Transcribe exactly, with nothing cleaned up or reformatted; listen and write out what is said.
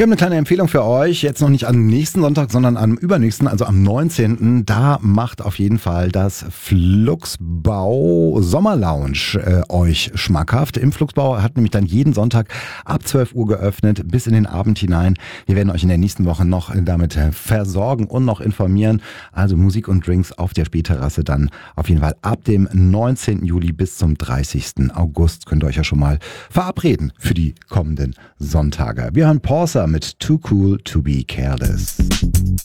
habe eine kleine Empfehlung für euch. Jetzt noch nicht am nächsten Sonntag, sondern am übernächsten, also am neunzehnten Da macht auf jeden Fall das Flugsbau Sommerlounge äh, euch schmackhaft. Im Flugsbau hat nämlich dann jeden Sonntag ab zwölf Uhr geöffnet bis in den Abend hinein. Wir werden euch in der nächsten Woche noch damit versorgen und noch informieren. Also Musik und Drinks auf der Spähterrasse dann auf jeden Fall ab dem neunzehnten Juli bis zum dreißigsten August. Könnt ihr euch ja schon mal verabreden für die kommenden Sonntage. Wir hören Porsa mit Too Cool to be Careless.